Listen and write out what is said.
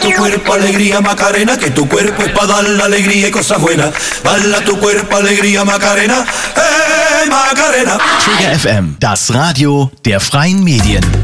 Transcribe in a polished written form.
tu cuerpo alegría Macarena, que tu cuerpo es para dar la alegría y cosas buenas. Bala tu cuerpo alegría Macarena, Macarena. Trigger FM, das Radio der freien Medien.